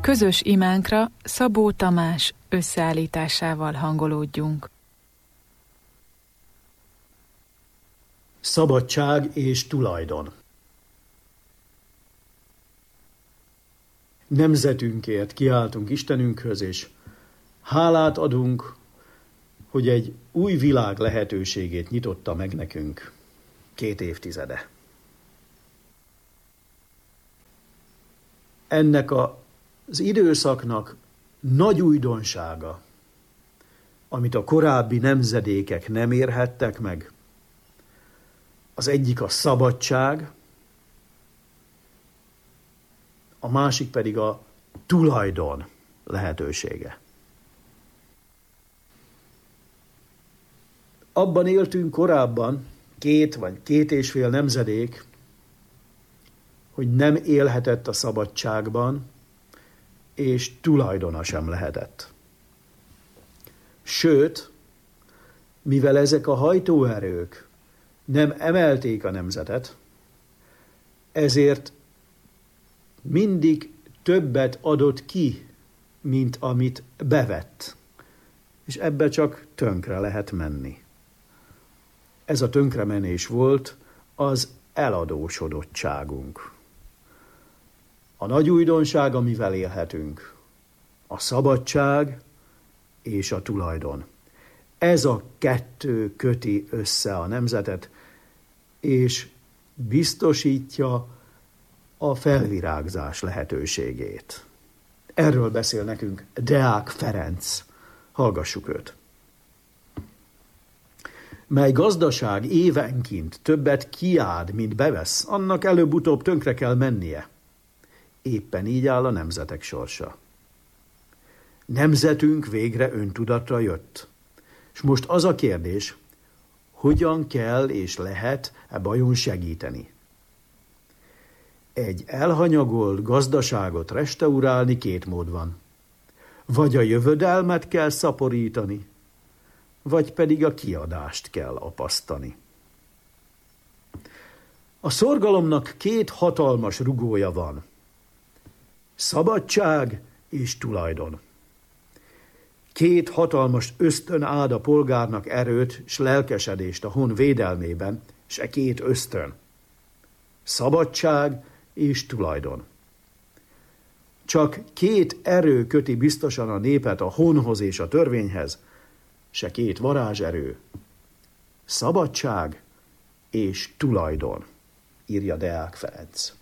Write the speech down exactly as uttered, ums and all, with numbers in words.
Közös imánkra Szabó Tamás összeállításával hangolódjunk. Szabadság és tulajdon. Nemzetünkért kiáltunk Istenünkhöz, és hálát adunk, hogy egy új világ lehetőségét nyitotta meg nekünk két évtizede. Ennek a, az időszaknak nagy újdonsága, amit a korábbi nemzedékek nem érhettek meg, az egyik a szabadság, a másik pedig a tulajdon lehetősége. Abban éltünk korábban, két vagy két és fél nemzedék, hogy nem élhetett a szabadságban, és tulajdona sem lehetett. Sőt, mivel ezek a hajtóerők nem emelték a nemzetet, ezért mindig többet adott ki, mint amit bevett. És ebbe csak tönkre lehet menni. Ez a tönkremenés volt az eladósodottságunk. A nagy újdonság, amivel élhetünk, a szabadság és a tulajdon. Ez a kettő köti össze a nemzetet, és biztosítja a felvirágzás lehetőségét. Erről beszél nekünk Deák Ferenc. Hallgassuk őt. Mely gazdaság évenként többet kiád, mint bevesz, annak előbb-utóbb tönkre kell mennie. Éppen így áll a nemzetek sorsa. Nemzetünk végre öntudatra jött. És most az a kérdés, hogyan kell és lehet e bajon segíteni. Egy elhanyagolt gazdaságot restaurálni két mód van. Vagy a jövedelmet kell szaporítani, vagy pedig a kiadást kell apasztani. A szorgalomnak két hatalmas rugója van. Szabadság és tulajdon. Két hatalmas ösztön áld a polgárnak erőt s lelkesedést a hon védelmében, s e két ösztön. Szabadság és tulajdon. Csak két erő köti biztosan a népet a honhoz és a törvényhez, se két varázserő. Szabadság és tulajdon, írja Deák Ferenc.